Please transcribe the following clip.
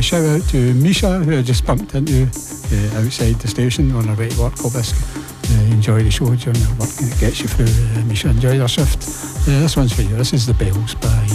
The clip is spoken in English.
shout out to Misha, who I just bumped into outside the station on our way to work. Hope this enjoy the show during your work and it gets you through. Misha, enjoy your shift. This one's for you. This is The Bells by